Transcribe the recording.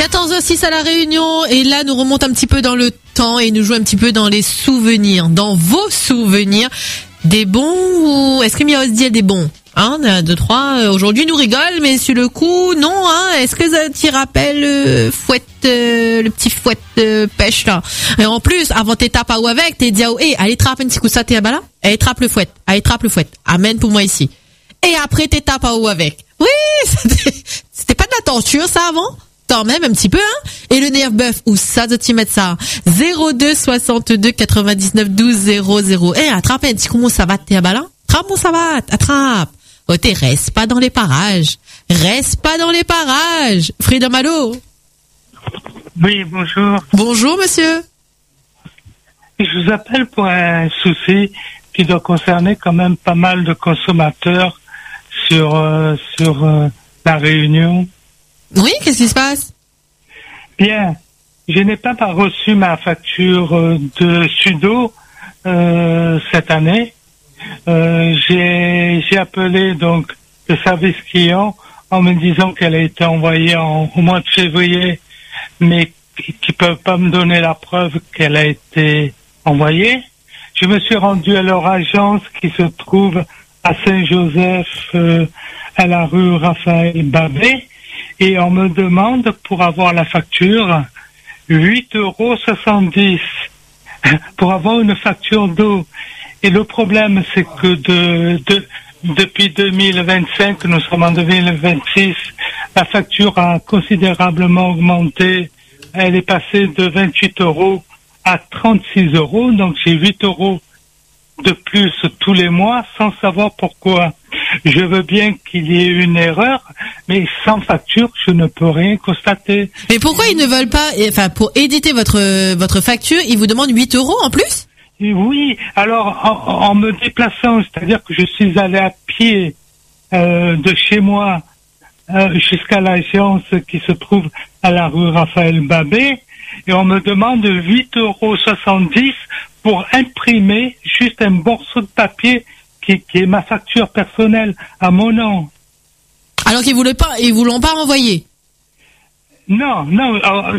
14h06 à La Réunion, et là nous remonte un petit peu dans le temps et nous joue un petit peu dans les souvenirs, dans vos souvenirs, des bons ou est-ce que Mia dit des bons? 1, 2, 3, aujourd'hui nous rigole, mais sur le coup, non, est-ce que ça t'y rappelle le petit fouette pêche là? Et en plus, avant t'es tapes à ou avec, t'es dit, allez trappe un petit coup ça, t'es là? Allez trappe le fouette, amène pour moi ici. Et après t'es tapes à ou avec. Oui, c'était pas de la torture ça avant? Quand même un petit peu, Et le nerf bœuf, où ça doit t'y mettre ça? 02 62 99 12 00. Attrape un petit coup mon savate, t'es là? Attrape mon savate, attrape. Reste pas dans les parages. Freedom, allô? Oui, bonjour. Bonjour, monsieur. Je vous appelle pour un souci qui doit concerner quand même pas mal de consommateurs sur La Réunion. Oui, qu'est-ce qui se passe? Bien, je n'ai pas reçu ma facture de Sudo cette année. J'ai appelé donc le service client en me disant qu'elle a été envoyée au mois de février, mais qui peuvent pas me donner la preuve qu'elle a été envoyée. Je me suis rendu à leur agence qui se trouve à Saint-Joseph, à la rue Raphaël Babé, et on me demande pour avoir la facture 8,70 € pour avoir une facture d'eau. Et le problème, c'est que depuis 2025, nous sommes en 2026, la facture a considérablement augmenté. Elle est passée de 28 € à 36 €. Donc j'ai 8 € de plus tous les mois sans savoir pourquoi. Je veux bien qu'il y ait une erreur, mais sans facture, je ne peux rien constater. Mais pourquoi ils ne veulent pas, pour éditer votre facture, ils vous demandent 8 € en plus? Oui, alors en me déplaçant, c'est-à-dire que je suis allé à pied de chez moi jusqu'à l'agence qui se trouve à la rue Raphaël Babé, et on me demande 8,70 € pour imprimer juste un morceau de papier qui est ma facture personnelle à mon nom. Alors qu'ils vous l'ont pas envoyé? Non,